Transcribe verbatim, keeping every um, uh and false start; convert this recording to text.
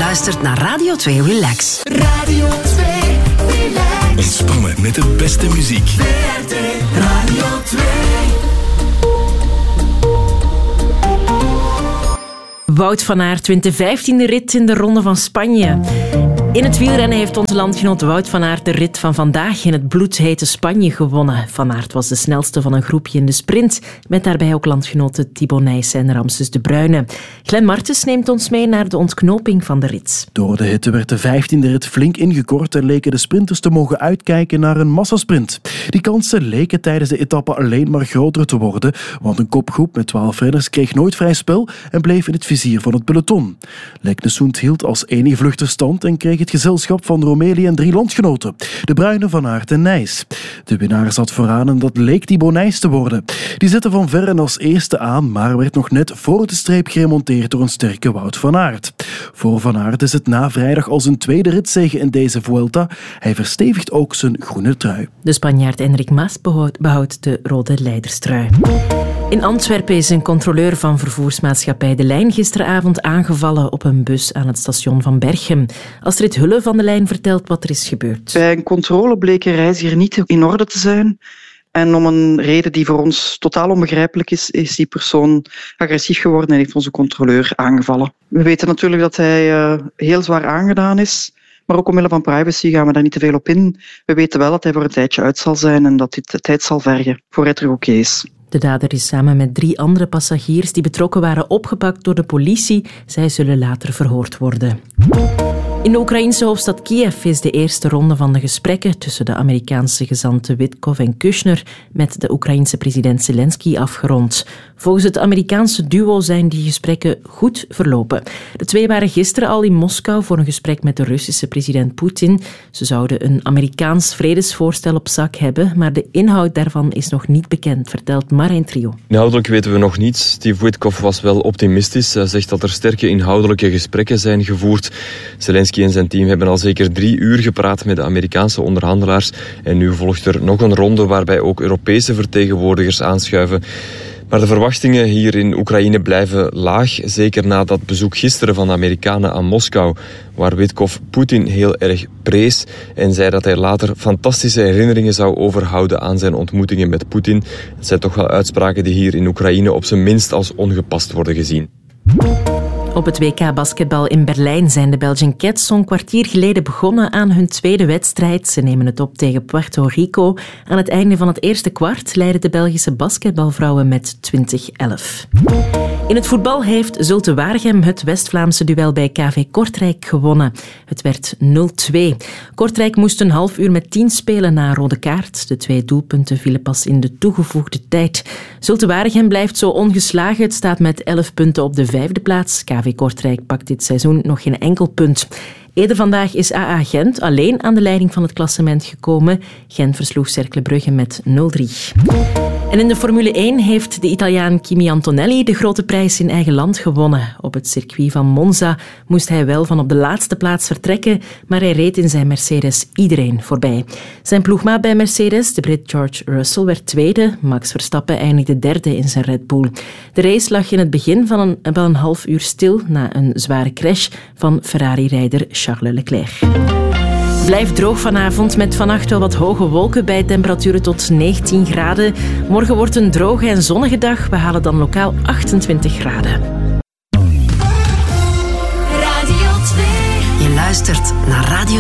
luistert naar Radio twee Relax. Radio twee Relax. Ontspannen met de beste muziek. V R T Radio twee. Wout van Aert wint de vijftiende rit in de Ronde van Spanje. In het wielrennen heeft onze landgenoot Wout van Aert de rit van vandaag in het bloedhete Spanje gewonnen. Van Aert was de snelste van een groepje in de sprint, met daarbij ook landgenoten Thibaut Nijssen en Ramses de Bruyne. Glenn Martens neemt ons mee naar de ontknoping van de rit. Door de hitte werd de vijftiende rit flink ingekort en leken de sprinters te mogen uitkijken naar een massasprint. Die kansen leken tijdens de etappe alleen maar groter te worden, want een kopgroep met twaalf renners kreeg nooit vrij spel en bleef in het vizier van het peloton. Leknesund hield als enige vluchter stand en kreeg het gezelschap van Romeli en drie landgenoten, de Bruyne, Van Aert en Nijs. De winnaar zat vooraan en dat leek Thibaut Nijs te worden. Die zette van ver en als eerste aan, maar werd nog net voor de streep geremonteerd door een sterke Wout van Aert. Voor Van Aert is het na vrijdag als een tweede ritzege in deze Vuelta. Hij verstevigt ook zijn groene trui. De Spanjaard Enric Mas behoudt de rode leiderstrui. In Antwerpen is een controleur van vervoersmaatschappij De Lijn gisteravond aangevallen op een bus aan het station van Berchem. Astrid Hulle van De Lijn vertelt wat er is gebeurd. Bij een controle bleek een reiziger niet in orde te zijn. En om een reden die voor ons totaal onbegrijpelijk is, is die persoon agressief geworden en heeft onze controleur aangevallen. We weten natuurlijk dat hij uh, heel zwaar aangedaan is. Maar ook omwille van privacy gaan we daar niet te veel op in. We weten wel dat hij voor een tijdje uit zal zijn en dat dit tijd zal vergen voor hij terug oké is. De dader is samen met drie andere passagiers die betrokken waren opgepakt door de politie. Zij zullen later verhoord worden. In de Oekraïnse hoofdstad Kiev is de eerste ronde van de gesprekken tussen de Amerikaanse gezanten Witkoff en Kushner met de Oekraïense president Zelensky afgerond. Volgens het Amerikaanse duo zijn die gesprekken goed verlopen. De twee waren gisteren al in Moskou voor een gesprek met de Russische president Poetin. Ze zouden een Amerikaans vredesvoorstel op zak hebben, maar de inhoud daarvan is nog niet bekend, vertelt Marijn Trio. Inhoudelijk weten we nog niets. Steve Witkoff was wel optimistisch. Hij zegt dat er sterke inhoudelijke gesprekken zijn gevoerd. Zelensky en zijn team hebben al zeker drie uur gepraat met de Amerikaanse onderhandelaars. En nu volgt er nog een ronde waarbij ook Europese vertegenwoordigers aanschuiven. Maar de verwachtingen hier in Oekraïne blijven laag. Zeker na dat bezoek gisteren van de Amerikanen aan Moskou, waar Witkoff Poetin heel erg prees en zei dat hij later fantastische herinneringen zou overhouden aan zijn ontmoetingen met Poetin. Het zijn toch wel uitspraken die hier in Oekraïne op zijn minst als ongepast worden gezien. Op het W K basketbal in Berlijn zijn de Belgian Cats zo'n kwartier geleden begonnen aan hun tweede wedstrijd. Ze nemen het op tegen Puerto Rico. Aan het einde van het eerste kwart leiden de Belgische basketbalvrouwen met twintig elf. In het voetbal heeft Zulte Waregem het West-Vlaamse duel bij K V Kortrijk gewonnen. Het werd nul twee. Kortrijk moest een half uur met tien spelen na een rode kaart. De twee doelpunten vielen pas in de toegevoegde tijd. Zulte Waregem blijft zo ongeslagen. Het staat met elf punten op de vijfde plaats. K V Kortrijk pakt dit seizoen nog geen enkel punt. Eerder vandaag is A A Gent alleen aan de leiding van het klassement gekomen. Gent versloeg Cercle Brugge met nul drie. En in de Formule één heeft de Italiaan Kimi Antonelli de grote prijs in eigen land gewonnen. Op het circuit van Monza moest hij wel van op de laatste plaats vertrekken, maar hij reed in zijn Mercedes iedereen voorbij. Zijn ploegmaat bij Mercedes, de Brit George Russell, werd tweede. Max Verstappen eindigde derde in zijn Red Bull. De race lag in het begin van een, wel een half uur stil na een zware crash van Ferrari-rijder Charles Leclerc. Blijft droog vanavond met vannacht wel wat hoge wolken bij temperaturen tot negentien graden. Morgen wordt een droge en zonnige dag. We halen dan lokaal achtentwintig graden. Radio twee. Je luistert naar Radio